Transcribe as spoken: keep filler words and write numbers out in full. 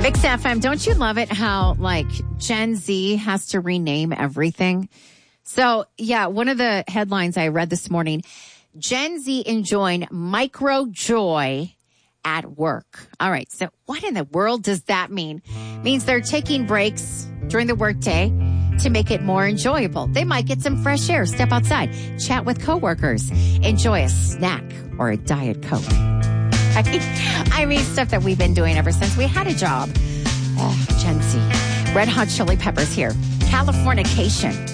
Mix F M, don't you love it how, like, Gen Z has to rename everything? So, yeah, one of the headlines I read this morning, Gen Z enjoying micro joy at work. All right, so what in the world does that mean? It means they're taking breaks during the workday to make it more enjoyable. They might get some fresh air, step outside, chat with coworkers, enjoy a snack or a Diet Coke. I mean, stuff that we've been doing ever since we had a job. Oh, Gen Z. Red Hot Chili Peppers here. Californication.